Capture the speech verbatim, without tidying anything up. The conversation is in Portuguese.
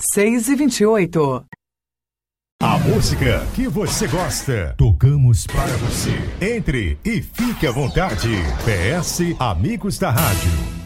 seis e vinte e oito. A música que você gosta, tocamos para você. Entre e fique à vontade. P S Amigos da Rádio.